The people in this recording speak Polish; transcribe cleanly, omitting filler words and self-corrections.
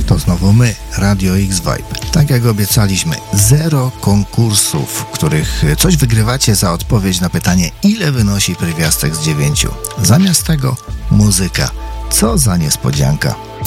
To znowu my, Radio X-Vibe. Tak jak obiecaliśmy, 0 konkursów, w których coś wygrywacie za odpowiedź na pytanie, ile wynosi pierwiastek z 9. Zamiast tego muzyka. Co za niespodzianka.